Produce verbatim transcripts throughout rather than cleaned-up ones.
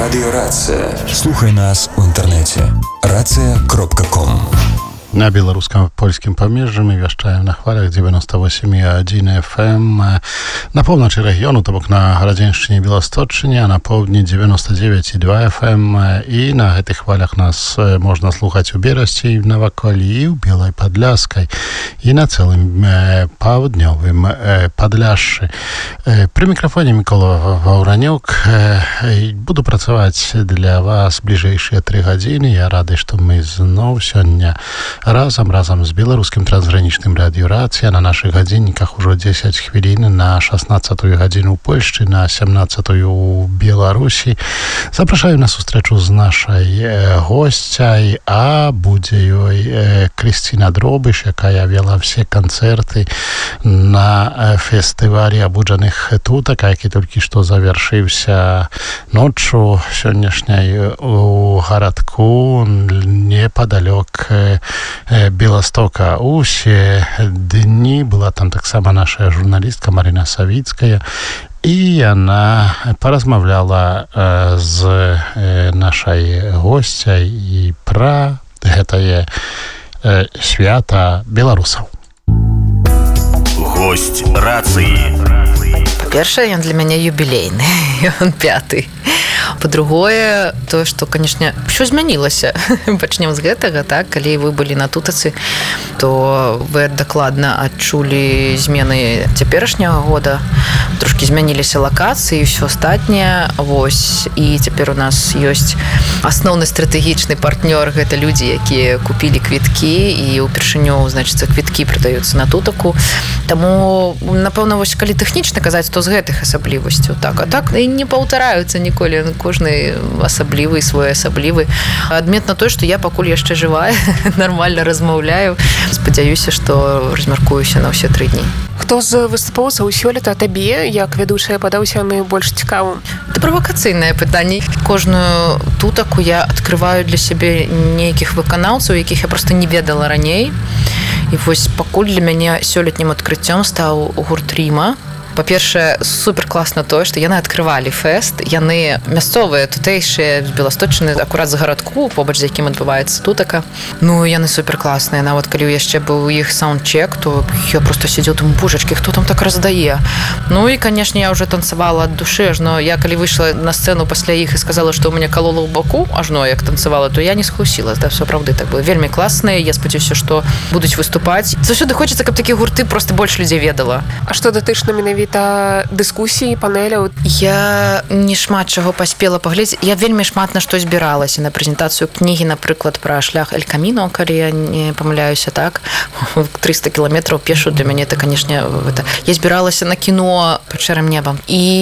Радіо Рацыя. Слухай нас у інтэрнэце рацыя кропка ком. На беларуска-польскім памежжы мы вяшчаем на хвалях девяносто восемь и один эф эм на поўначы рэгіёну, то бок на Гарадзеншчыне, Беласточчыне, а на поўдні девяносто девять и два эф эм, і на гэтых хвалях нас можна слухаць у Берасці, наваколлі, і ў Белай Падляшскай, і на цэлым паўднёвым Падляшшы. Пры мікрафоне Мікола Ваўранюк. Буду працаваць для вас бліжэйшыя тры гадзіны. Я рады, што мы зноў сёння разам разам з беларускім трансгранічным радыё Рацыя. На нашых гадзінніках ужо дзесяць хвілін на шаснаццатую гадзіну ў Польшчы, на сямнаццатую ў Беларусі. Запрашаю на сустрэчу з нашай госцяй, а будзе ёй Крысціна Дробыш, якая вела все канцэрты на фестывалі абуджаных тутак, які толькі што завяршыўся ноччу сённяшняй у гарадку непадалёк Беластока. Усе дні была там таксама наша журналістка Марина Савіцкая, і яна паразмаўляла з нашай госцяй і пра гэтае свята беларусаў. Гость рацыі. Па-першае, ён для мяне юбілейны, ён пяты. Па-другое, то, што, канешне, ўсё змянілася. Пачнем з гэтага, так? Калі вы былі на тутацы, то вы дакладна адчулі змены цяперашняга года. Трошкі змяніліся лакацыі і ўсё астатняе. Вось. І цяпер у нас ёсць асноўны стратэгічны партнёр. Гэта людзі, якія купілі квіткі, і ўпершыню, значыцца, квіткі прадаюцца на тутаку. Таму, напэўна, вось, калі тэхнічна казаць, то з гэтых асаблівасцяў. Так, а так і не паўтараюцца ніколі. Кожны асаблівы, свой асаблівы. Адметна тое, што я пакуль яшчэ жывая, нармальна размаўляю. Спадзяюся, што размяркуюся на ўсе тры дні. Хто з выступоўцаў сёлета табе, як вядучая, падаўся найбольш цікавым? Это правакацыйнае пытанне. Кожную тутаку я адкрываю для сябе нейкіх выканаўцаў, якіх я проста не ведала раней. І вось пакуль для мяне сёлетнім адкрыццём стаў гурт Ріма. Па-першае, супер класна тое, што яны адкрывалі фэст, яны мясцовыя, тутэйшыя, з Беласточчыны, акурат з гарадку, побач з якім адбываецца тутака. Ну, яны супер класныя. Нават калі яшчэ быў іх саундчек, то я проста сидзеў, думаю, божачкі, хто там так раздае? Ну і, канешне, я ўжо танцавала ад душы, ажно я калі выйшла на сцэну пасля іх і сказала, што ў мяне калола ў баку, ажно як танцавала, то я не схлусіла. Да, все правды так было. Вельмі класныя, я спадзяюся, што будуць выступаць. Заўсёды хочацца, каб такія гурты проста больш людзей ведала. А што датычна менавіта дыскусіі, панеляў? Я не шмат чаго паспела паглядзець. Я вельмі шмат на што збіралася. На прэзентацыю кнігі, напрыклад, пра шлях Эль Каміно, калі я не памыляюся, так? триста кіламетраў пешу для мяне, это, канешне, это... я збіралася на кіно «Пад шэрым небам».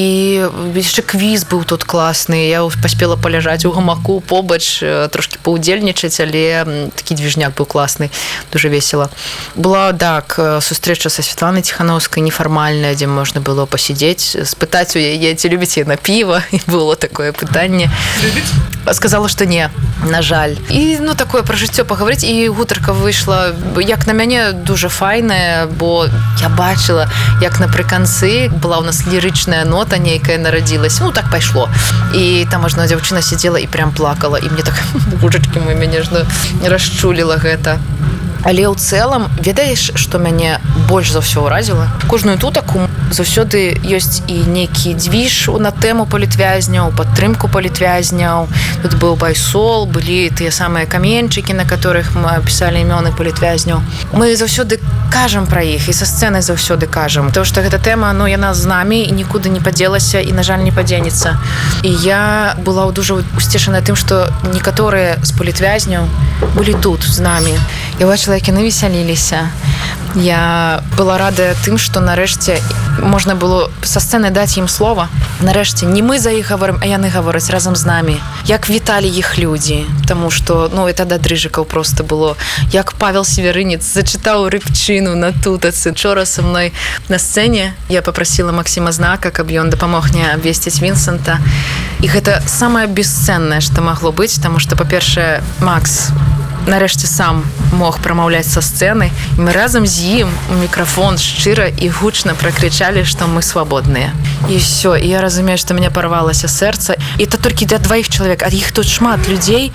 І яшчэ квіз быў тут класны. Я паспела паляжаць у гамаку побач, трошкі паўдзельнічаць, але такі движняк быў класны, дуже весела. Была, так, сустрэча са Святланай Ціханаўскай, нефармальная, дзе можна было пасидзець, спытаць у яе, ці любіць яна піва, і было такое пытанне. Сказала, што не, на жаль. І, ну, такое пра жыццё пагаварыць, і гутарка выйшла, як на мяне, дуже файная, бо я бачыла, як напрыканцы была ў нас лірычная нота нейкая нарадзілася, ну, так пайшло. І там ажно дзяўчына сидзела і прям плакала, і мне так, божачкі мой, мяне ж расчуліла гэта. Але ў цэлым, ведаеш, што мяне больш за ўсё ўразіла? Кожную тутаку заўсёды ёсць і нейкі дзвіж на тэму палітвязняў, падтрымку палітвязняў. Тут быў байсол, былі тыя самыя каменьчыкі, на которых мы пісалі імёны палітвязняў. Мы заўсёды кажам пра іх, і са сцэны заўсёды кажам. Тому што гэта тэма, ну, яна з намі і нікуды не падзелася, і, на жаль, не падзенецца. І я была дуже усцешаная тым, што некаторыя з палітвязняў былі тут з намі. Я бачыла, як яны весяліліся. Я была рада тым, што нарэшце можна было са сцэны даць ім слова. Нарэшце не мы за іх гаворым, а яны гавораць разам з намі. Як віталі іх людзі, таму што, ну, это да дрыжыкаў проста было. Як Павел Северынец зачытаў рыбчыну на тутацы. Учора са мной на сцэне я папрасіла Максіма Знака, каб ён дапамог мне абвесціць Вінсента. І гэта самае бесцэннае, што магло быць, таму што, па-першае, Макс нарэшце сам мог прамаўляць са сцэны. І мы разам з ім у мікрафон шчыра і гучна пракрычалі, што мы свабодныя. І ўсё. І я разумею, што мяне парвалася сэрца. І это толькі для дваіх чалавек, а іх тут шмат людзей,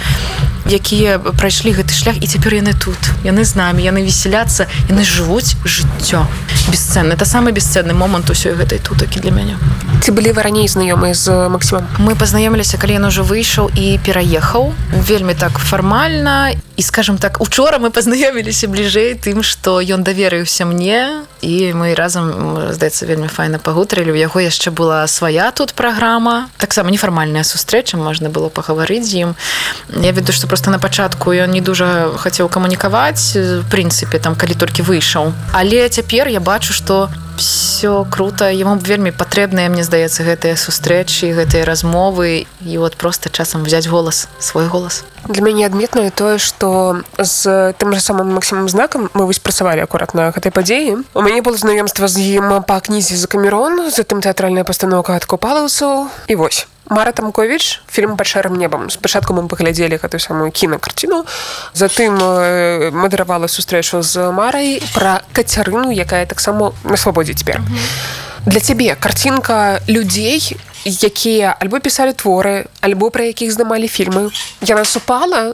якія прайшлі гэты шлях, і цяпер яны тут, яны з намі, яны весяляцца, яны жывуць жыццё бесцэнна. Это самы бесцэнны момант усёй гэтай тутакі для мяне. Ці былі вы раней знаёмыя з Максімам? Мы пазнаёміліся, калі ён ужо выйшаў і пераехаў вельмі так фармальна, і скажем так, учора мы пазнаёміліся бліжэй тым, што ён даверыўся мне, і мы разам, здаецца, вельмі файна пагутарылі. У яго яшчэ была свая тут праграма, таксама нефармальная сустрэча, можна было пагаварыць з ім. Я ведаю, што просто на пачатку ён не дужа хацеў камунікаваць, в прынцыпе, там, калі толькі выйшаў. Але цяпер я бачу, што все круто, яму вельмі патрэбныя, мне здаецца, гэтыя сустрэчы, гэтыя размовы, і вот просто часам взять голас, свой голас. Для мяне адметнае тое, што з тым жа самым Максімам Знакам мы вось працавалі акурат на гэтай падзеі. У мяне было знаёмства з ім па кнізе «Закамерон», затым тэатральная пастаноўка ад купалаўцаў, і вось. Мара Тамковіч, фільм «Пад шэрым небам». Спачатку мы паглядзелі гэтую самую кінакарціну, затым мадэравала сустрэчу з Марай пра Кацярыну, якая таксама на свабодзе цяпер. Для цябе карцінка людзей, якія альбо пісалі творы, альбо пра якіх здымалі фільмы, яна супала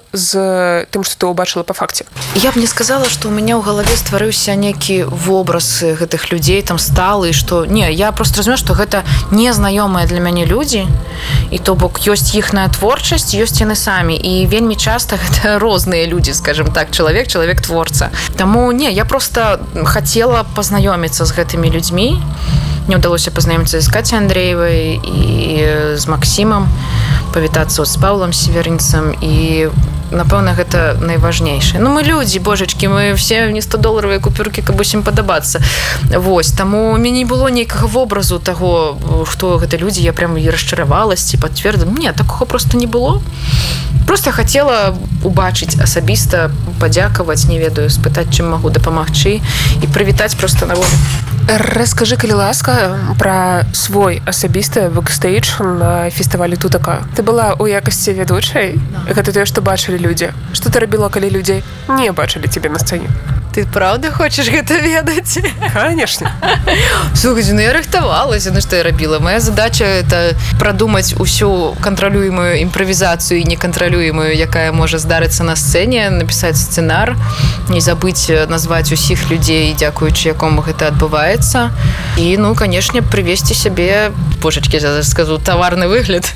з тым, што ты ўбачыла па факце? Я б не сказала, што ў мяне ў галаве стварыўся нейкі вобраз гэтых людзей там сталы, што не, я просто разумею, што гэта незнаёмыя для мяне людзі, і то бок ёсць іхная творчасць, ёсць яны самі, і вельмі часта гэта розныя людзі, скажем так, чалавек, чалавек-творца. Таму не, я просто хацела пазнаёміцца з гэтымі людзьмі. Мне ўдалося пазнаёміцца з Кацяй Андрэевай і з Максімам, павітацца з Паўлам Северынцам, і напэўна, гэта найважнейшае. Ну, мы людзі, божачкі, мы все не сто-доларовыя купюркі, каб усім падабацца. Вось, таму у мяне не было нейкага вобразу таго, хто гэта людзі, я прям і расчаравалася, пацвердзіла. Не, такога просто не было. Просто хацела убачыць асабіста, падзякаваць, не ведаю, спытаць, чым магу дапамагчы, і прывітаць просто на волю. Раскажы, калі ласка, пра свой асабісты бэкстэйдж на фестывалі «Тутака». Ты была ў якасці вядучай? Гэта тое, што бачылі людзі. Што ты рабіла, калі людзі не бачылі цябе на сцэне? Ты правда хочаш гэта ведаць? Конечно. Слухайте, ну я рыхтавалася, ну што я рабіла? Моя задача – это прадумаць усю кантралюемую імправізацыю і некантралюемую, якая можа здарыцца на сцэне, напісаць сцэнар, не забыць назваць усіх людзей, дзякуючы якому гэта адбываецца. І, ну, канешне, прывесці сябе, божачкі, я скажу, таварны выгляд,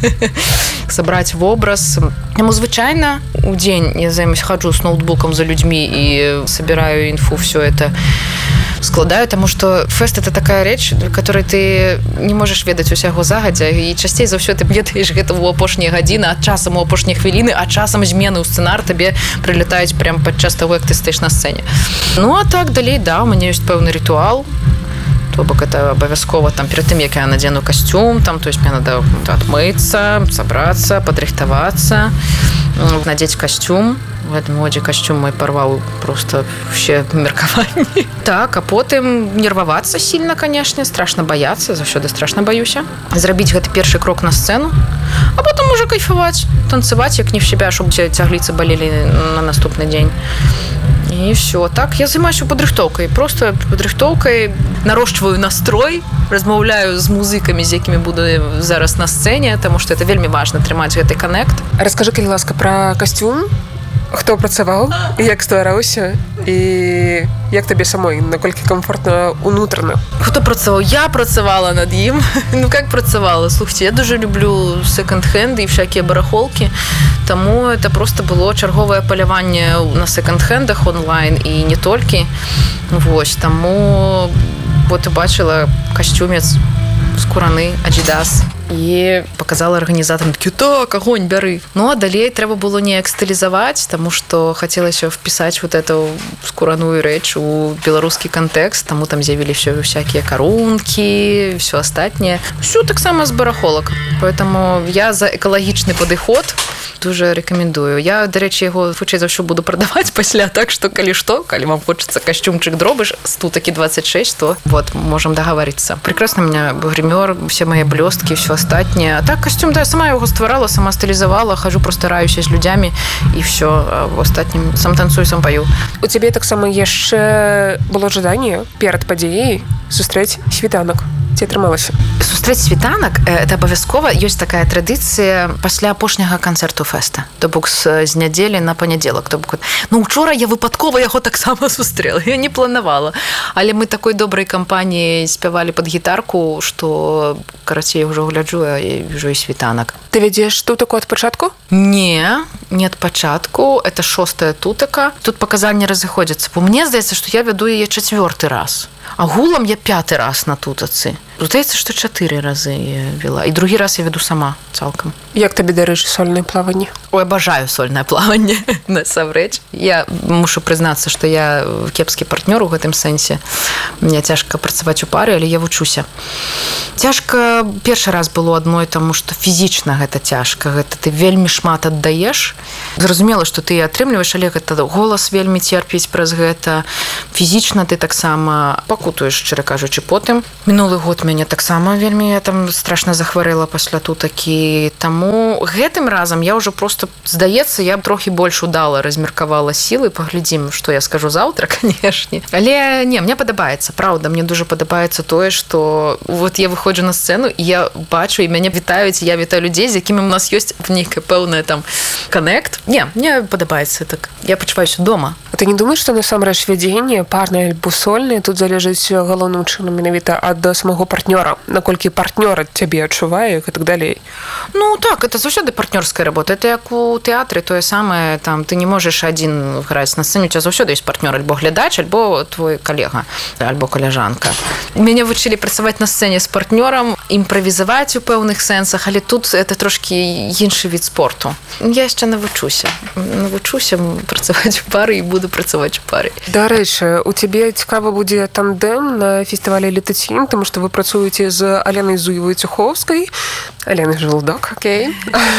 сабраць вобраз. Яму звычайна у дзень я займусь, хаджу з ноутбукам за людзьмі і сабіраю инфу, все это складаю, тому что фест — это такая рэч, которой ты не можаш ведаць усяго загадзя, і часцей за ўсё ты ведаеш гэта ў апошнія гадзіны, а часам у апошнія хвіліны, а часам змены ў сцэнар табе прылятаюць прямо падчас таго, як ты стаеш на сцэне. Ну, а так далей, да, у мяне ёсць пэўны рытуал, то бок это абавязкова там перед тым, як я надзену касцюм, там, то есть мне надо отмыться, собраться, подрыхтоваться, надеть костюм. В этом годзе костюм мой порвал просто все меркаванні. Так, а потым нервавацца сильно, конечно, страшно бояться, заўсёды страшно баюся. Зрабіць гэты першы крок на сцену, а потом уже кайфаваць, танцевать, як не в себя, чтобы цягліцы болели на наступны дзень. И все. Так, я займаюся падрыхтоўкай. Просто падрыхтоўкай, нарошчваю настрой, размаўляю з музыкамі, з якімі буду зараз на сцэне, таму што это вельмі важна трымаць гэты канект. Раскажы, калі ласка, пра касцюм. Хто працаваў, як ствараўся і як табе самой, наколькі комфортна унутрана? Хто працаваў? Я працавала над ім. Ну, як працавала? Слухайте, я дуже люблю секонд-хенды і всякие барахолки, таму это просто было чарговае паляванне на секонд-хендах онлайн і не толькі. Вось, таму вот і бачыла касцюмец скураны Adidas і показала арганізатарам, такі, так, огонь, бяры. Ну, а далей трэба было неяк стылізаваць, таму што хацелася впісаць вот эту скураную рэч у беларускі кантэкст, таму там з'явіліся всякие карункі, все астатняе. Всё таксама з барахолак. Поэтому я за экалагічны падыход дуже рекомендую. Я, до речі, його хутчэй за ўсё буду прадаваць пасля, так што калі што, калі вам хочется костюмчик дробыш з Тутакі двадцать шесть, то вот, можем договориться. Прекрасно у меня гример, все мои блестки, все остатнее. А так костюм, да, я сама его стварала, сама стилизовала, хожу, просто раюся з людзямі і все. А в остатнім сам танцую, сам пою. У цябе таксама яшчэ было жаданне перад падзеяй сустрэць світанак. Ці атрымалася? Сустрэць світанак это абавязкова ёсць такая традыцыя пасля апошняга канцэрту фэста, то бок з, з нядзелі на панядзелак, то бок ну учора я выпадкова яго таксама сустрэла, я не планавала, але мы такой добрай кампаніяй спявалі пад гітарку, што карацей ўжо гляджу і ўжо і світанак. Ты вядзеш тутаку ад пачатку? Не, не ад пачатку, это шостая тутака. Тут паказанні разыходзяцца, бо мне здаецца, што я вяду яе чацвёрты раз. Агулам я пяты раз на тутацы. Здаецца, што чатыры разы я вела. І другі раз я веду сама цалкам. Як табе, дарэчы, сольнае плаванне? Ой, абажаю сольнае плаванне, насамрэч. Я мушу прызнацца, што я кепскі партнёр у гэтым сэнсе. Мне цяжка працаваць у пары, але я вучуся. Цяжка першы раз было адной, таму што фізічна гэта цяжка. Гэта ты вельмі шмат аддаеш. Зразумела, што ты атрымліваеш, але гэта голас вельмі церпіць праз гэта. Фізічна ты таксама пакутуеш, шчыра кажучы, потым. Мінулы год мяне таксама вельмі я там страшна захварэла пасля тутакі. Таму гэтым разам я ўжо просто, здаецца, я б трохі больш удала размеркавала сілы. Паглядзім, што я скажу заўтра, канешне. Але не, мне падабаецца, праўда, мне дужа падабаецца тое, што вот я выходжу на сцэну, і я бачу, і мяне вітаюць, я вітаю людзей, з якімі у нас ёсць нейкая пэўная там канект. Не, мне падабаецца так. Я пачуваюся дома. А ты не думаеш, што насамрэч вядзенне парнае альбо сольнае тут залежыць галоўным чынам менавіта ад самого партнёра, наколькі партнёр ад цябе адчувае і так далей? Ну так, это заўсёды партнёрская работа. Это як у тэатры тое самае, там ты не можаш адзін граць на сцэне, у цябе заўсёды ёсць партнёр, альбо глядач, альбо твой калега, альбо каляжанка. Мяне вучылі працаваць на сцэне з партнёрам, імправізаваць у пэўных сэнсах, але тут это трошкі іншы від спорту. Я яшчэ навучуся. Навучуся працаваць у пары і буду працаваць у пары. Дарэчы, у цябе цікава будзе тандэм на фестывалі «Летацін», тому што вы працуеце з Аленай Зуевай-Цюхоўскай, Аленай Жалудок. Окей.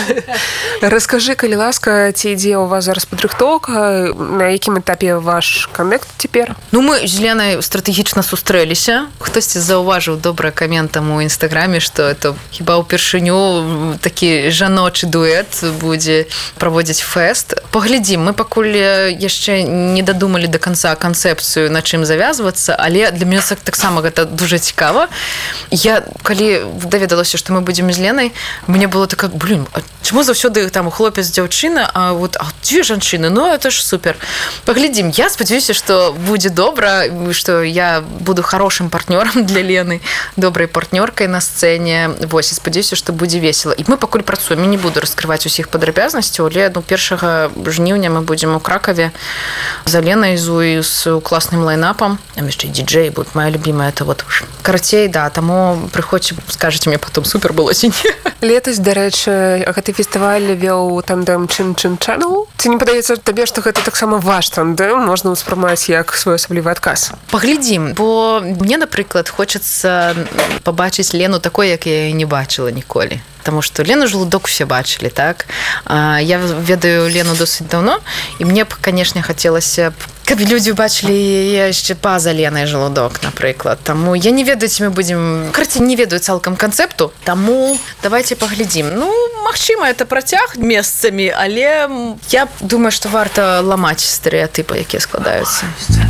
Раскажы, калі ласка, ці ідзе ў вас зараз падрыхтоўка, на якім этапе ваш канект цяпер? Ну, мы з Ленай стратэгічна сустрэліся. Хтосьці заўважыў добры камент там у інстаграме, што это хіба ўпершыню такі жаночы дуэт будзе праводзіць фэст. Паглядзім, мы пакуль яшчэ не дадумалі да канца канцэпцыю, на чым завязвацца, але для мяне таксама гэта дужа цікава. Я, калі даведалася, што мы будзем з Ленай, мне было так, блин, а чаму заўсёды там хлопец, дзяўчына, а вот а дзве жанчыны, ну это ж супер. Паглядзім, я спадзяюся, што будзе добра, што я буду хорошым партнёрам для Лены, добрай партнёркай на сцэне. Вось, і спадзяюся, што будзе весела. І мы пакуль працуем, я не буду раскрываць усіх падрабязнасцяў, але ну, першага жніўня мы будзем у Кракаве за Ленай Зуй з класным лайнапам. Там яшчэ і ди-джей будзе, моя любимая, это вот карацей, да, таму прыходзьце, скажаце мне потом, супер было ці не. Летась, дарэчы, гэты фестываль вёў тандэм Чин-Чин Channel. Ці не падаецца табе, што гэта таксама ваш тандэм можна ўспрымаць як свой асаблівы адказ? Паглядзім, бо мне, напрыклад, хочацца пабачыць Лену такой, як я яе не бачыла ніколі. Таму што Лену Жалудок усе бачылі, так? Я ведаю Лену досыць даўно, і мне б, канешне, хацелася б, каб людзі бачылі яе яшчэ па-за Ленай Жалудок, напрыклад. Таму я не ведаю, ці мы будзем... Караці, не ведаю цалкам канцэпту, таму давайце паглядзім. Ну, магчыма, это працяг месцамі, але я думаю, што варта ламаць стэрэатыпы, якія складаюцца.